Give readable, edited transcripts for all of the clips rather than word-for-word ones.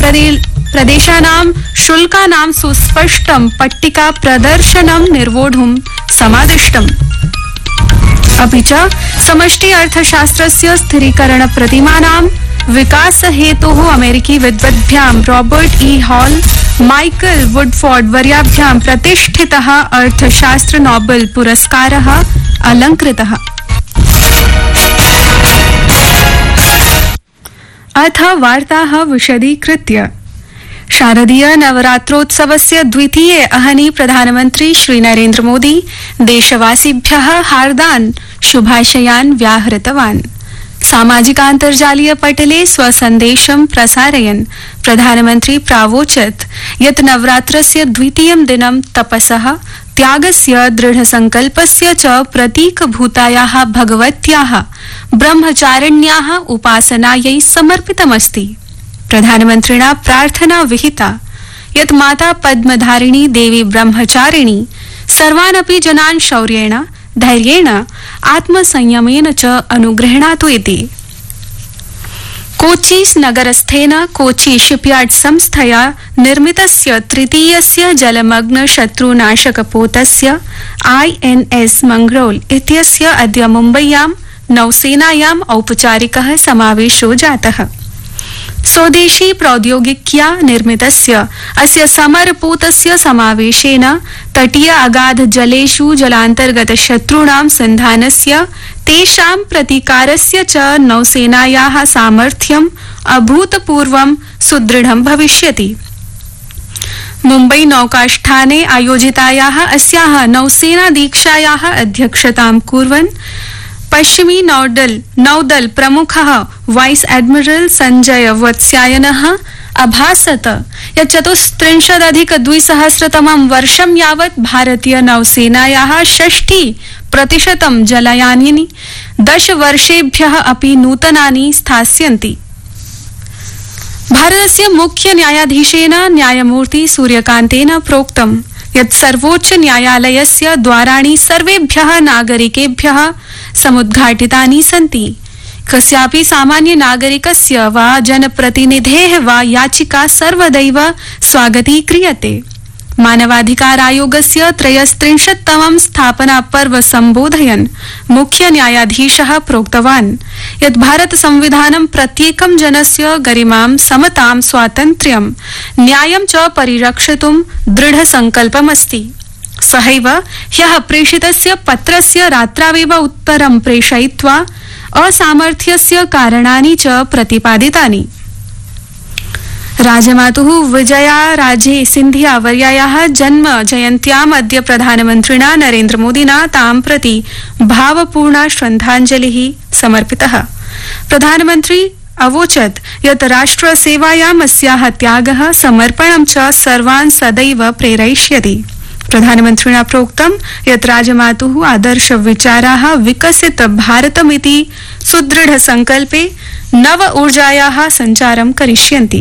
प्रदेशानां शुल्कानां सुस्पष्टं पट्टिका प्रदर्शनं निर्वोढुं समादिष्टम्। अपि च समष्टि अर्थशास्त्रस्य स्थिरीकरण प्रतिमानां विकास हेतोः अमेरिकी विद्वद्भ्यां रॉबर्ट ई हॉल, माइकल वुडफॉर्ड वर्याभ्यां प्रतिष्ठितः अर्थशास्त्र नोबेल पुरस्कारः अलङ्कृतः। अथ वार्ताः विशदीकृत्य। शारदीय नवरात्रोत्सवस्य द्वितीये अहनि प्रधानमन्त्री श्री नरेन्द्र मोदी देशवासिभ्यः हार्दान् शुभाशयान् व्याहृतवान्। सामाजिकान्तर्जालीय पटले स्वसन्देशं प्रसारयन् प्रधानमन्त्री प्रावोचत् यत् नवरात्रस्य द्वितीयं दिनं तपसः, त्यागस्य, दृढसंकल्पस्य च प्रतीकभूतायाः भगवत्याः ब्रह्मचारिण्याः उपासनायै समर्पितमस्ति। प्रधानमन्त्रिणा प्रार्थना विहिता यत् माता पद्मधारिणी देवी ब्रह्मचारिणी सर्वानपि जनान् शौर्येण, धैर्येण, आत्मसंयमेन च अनुगृह्णातु इति। कोच्चि नगरस्थेन कोच्चि शिपयार्ड संस्थया निर्मितस्य तृतीयस्य जलमग्न शत्रुनाशकपोतस्य INS मंगरोल इत्यस्य अद्य मुम्बय्यां नौसेनायाम् औपचारिकः समावेशो जातः। स्वदेशी प्रौद्योगिक्या निर्मितस्य अस्य समरपोतस्य समावेशेन तटीय अगाध जलेषु जलान्तर्गत शत्रूणां सन्धानस्य, तेषां प्रतीकारस्य च नौसेनायाः सामर्थ्यम् अभूतपूर्वं सुदृढं भविष्यति। मुम्बई नौकाष्ठाने आयोजितायाः अस्याः नौसेना दीक्षायाः अध्यक्षतां कुर्वन् पश्चिमी नौदल प्रमुखः वाइस एडमिरल संजय वत्स्यायनः अभासत यत् 34,200 वर्षं यावत् भारतीय नौसेनायाः 60% जलयानानि 10 वर्षेभ्यः अपि नूतनानि स्थास्यन्ति। भारतस्य मुख्य न्यायाधीशेन न्यायमूर्ति सूर्यकान्तेन प्रोक्तम् यत् सर्वोच्च न्यायालयस्य द्वाराणि सर्वेभ्यः नागरिकेभ्यः समुद्घाटितानि सन्ति। कस्यापि सामान्य नागरिकस्य वा जनप्रतिनिधेः वा याचिका सर्वदैव स्वागतीक्रियते। मानवाधिकार आयोगस्य 33तमं स्थापना पर्व सम्बोधयन् मुख्य न्यायाधीशः प्रोक्तवान् यत् भारत संविधानं प्रत्येकं जनस्य गरिमां, समतां, स्वातन्त्र्यं, न्यायं च परिरक्षितुं दृढसंकल्पमस्ति। सहैव ह्यः प्रेषितस्य पत्रस्य रात्रावेव उत्तरं प्रेषयित्वा असामर्थ्यस्य कारणानि च प्रतिपादितानि। राजमातुः विजया राजे सिंधिया वर्यायाः जन्म जयन्त्याम् अद्य प्रधानमन्त्रिणा नरेन्द्र मोदिना तां प्रति भावपूर्णा श्रद्धाञ्जलिः समर्पितः। प्रधानमन्त्री अवोचत् यत् राष्ट्रसेवायाम् अस्याः त्यागः, समर्पणं च सर्वान् सदैव प्रेरयिष्यति। प्रधानमन्त्रिणा प्रोक्तं यत् राजमातुः आदर्श विचाराः विकसित भारतमिति सुदृढ संकल्पे नव ऊर्जायाः सञ्चारं करिष्यन्ति।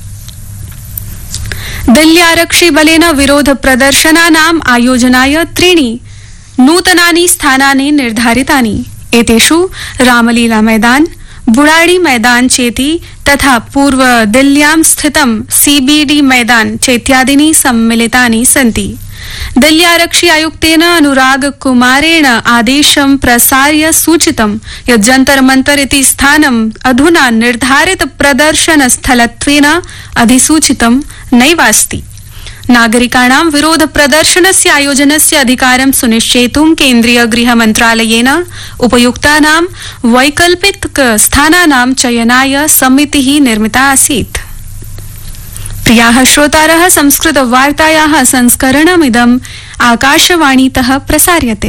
दिल्ल्यारक्षि बलेन विरोध प्रदर्शनानाम् आयोजनाय 3 नूतनानि स्थानानि निर्धारितानि। एतेषु रामलीला मैदान, बुराड़ी मैदान चेति तथा पूर्व दिल्ल्यां स्थितं CBD मैदान चेत्यादीनि सम्मिलितानि सन्ति। दिल्ल्यारक्षि आयुक्तेन अनुराग कुमारेण आदेशं प्रसार्य सूचितं यत् जंतर मंतर इति स्थानम् अधुना निर्धारित प्रदर्शन स्थलत्वेन अधिसूचितं नैवास्ति। नागरिकाणां विरोध प्रदर्शनस्य आयोजनस्य अधिकारं सुनिश्चेतुं केन्द्रीय गृह मन्त्रालयेन उपयुक्तानां वैकल्पिक स्थानानां चयनाय समितिः निर्मिता आसीत्। प्रियाः श्रोतारः, संस्कृत वार्तायाः संस्करणमिदम् आकाशवाणीतः प्रसार्यते।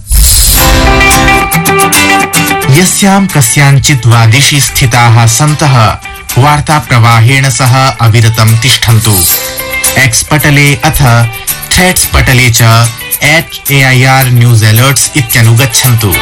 यस्यां कस्याञ्चित् वादिषि स्थिताः सन्तः वार्ता प्रवाहेण सह अविरतं तिष्ठन्तु। एक्स पटले अथ थ्रेड्स पटले च @AIR न्यूज अलर्ट्स इत्यनुगच्छन्तु।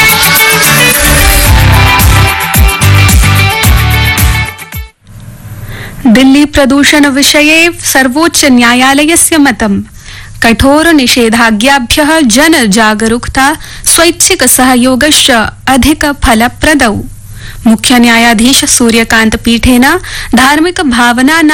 दिल्ली प्रदूषण विषये सर्वोच्च न्यायालयस्य मतम्। कठोर निषेधाज्ञाभ्यः जन जागरूकता, स्वैच्छिक सहयोगश्च अधिक फलप्रदौ। मुख्य न्यायाधीश सूर्यकान्त पीठेन धार्मिक भावना